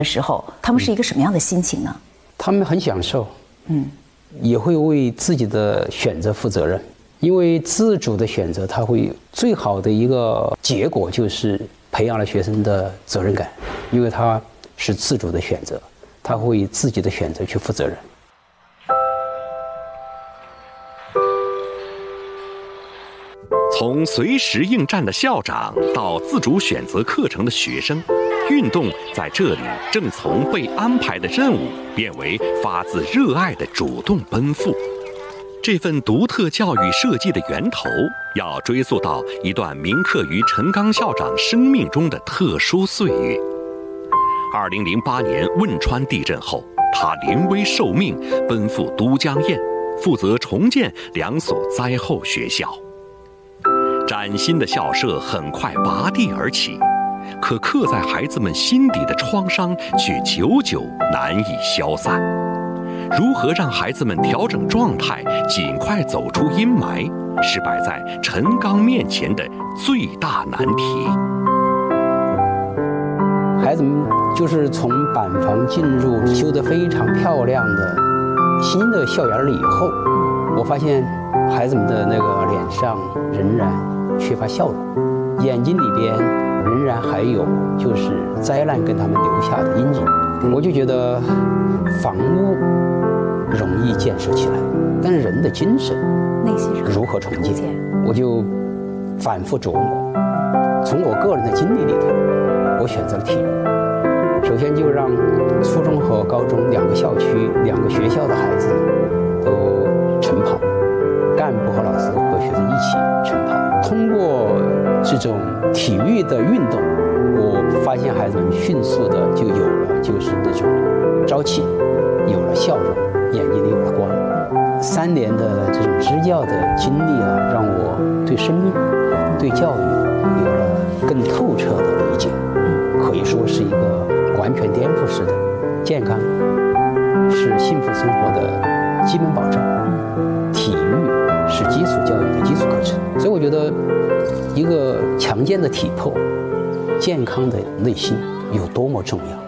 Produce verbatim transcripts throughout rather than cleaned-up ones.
的时候，他们是一个什么样的心情呢？ 他们很享受， 嗯， 也会为自己的选择负责任，因为自主的选择，它会最好的一个结果就是培养了学生的责任感，因为他是自主的选择，他会为自己的选择去负责任。 从随时应战的校长到自主选择课程的学生，运动在这里正从被安排的任务变为发自热爱的主动奔赴。这份独特教育设计的源头，要追溯到一段铭刻于陈刚校长生命中的特殊岁月。二零零八年汶川地震后，他临危受命，奔赴都江堰，负责重建两所灾后学校。崭新的校舍很快拔地而起，可刻在孩子们心底的创伤却久久难以消散。如何让孩子们调整状态，尽快走出阴霾，是摆在陈刚面前的最大难题。 孩子们就是从板房进入修得非常漂亮的新的校园了以后，我发现孩子们的那个脸上仍然缺乏笑容，眼睛里边仍然还有就是灾难跟他们留下的阴影。我就觉得房屋容易建设起来，但是人的精神内心是如何重建，我就反复琢磨。从我个人的经历里头，我选择了体育。首先就让初中和高中两个校区、两个学校的孩子都晨跑，干部和老师和学生一起晨跑。通过这种体育的运动，我发现孩子们迅速的就有了就是那种朝气，有了笑容，眼睛里有了光。三年的这种支教的经历啊，让我对生命、对教育有了更透彻的理解，可以说是一个完全颠覆式的。健康是幸福生活的基本保障，体育是基础教育的基础课程。所以我觉得一个强健的体魄、健康的内心有多么重要。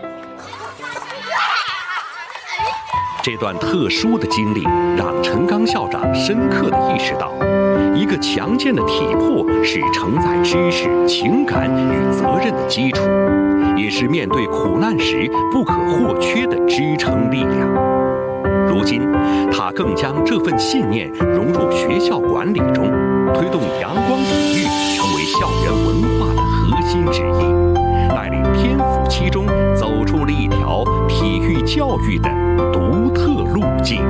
这段特殊的经历让陈刚校长深刻地意识到，一个强健的体魄是承载知识、情感与责任的基础，也是面对苦难时不可或缺的支撑力量。如今，他更将这份信念融入学校管理中，推动阳光体育成为校园文化的核心之一，带领天府七中走出了一条体育教育的独特路径。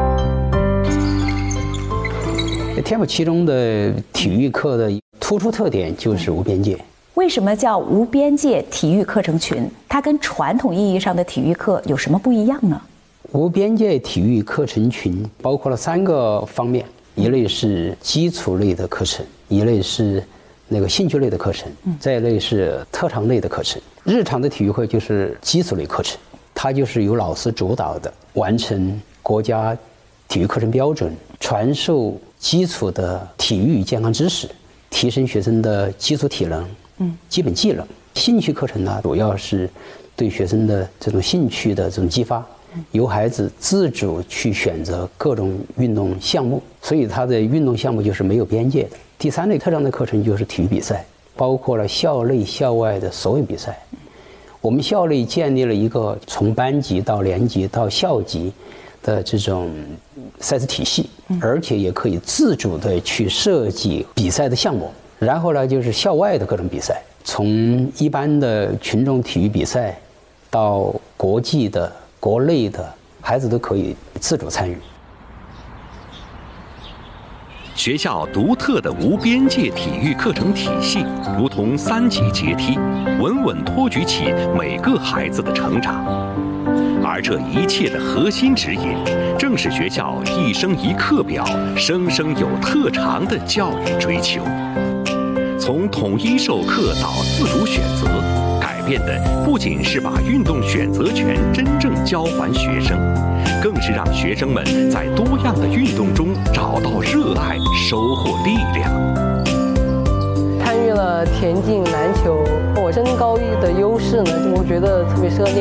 天府七中的体育课的突出特点就是无边界。 为什么叫无边界体育课程群？它跟传统意义上的体育课有什么不一样呢？ 无边界体育课程群包括了三个方面，一类是基础类的课程，一类是那个兴趣类的课程，再一类是特长类的课程。日常的体育课就是基础类课程，它就是由老师主导的，完成国家体育课程标准，传授基础的体育健康知识，提升学生的基础体能、嗯，基本技能。兴趣课程呢，主要是对学生的这种兴趣的这种激发，由孩子自主去选择各种运动项目，所以他的运动项目就是没有边界的。第三类特长的课程就是体育比赛，包括了校内校外的所有比赛。我们校内建立了一个从班级到年级到校级的这种赛事体系，而且也可以自主的去设计比赛的项目。然后呢，就是校外的各种比赛，从一般的群众体育比赛到国际的、国内的，孩子都可以自主参与。 学校独特的无边界体育课程体系，如同三级阶梯，稳稳托举起每个孩子的成长。而这一切的核心指引，正是学校一生一课表、生生有特长的教育追求。从统一授课到自主选择，改变的不仅是把运动选择权真正交还学生，更是让学生们在多样的运动中找到热爱，收获力量。 参与了田径、篮球，我身高的优势呢，我觉得特别适合练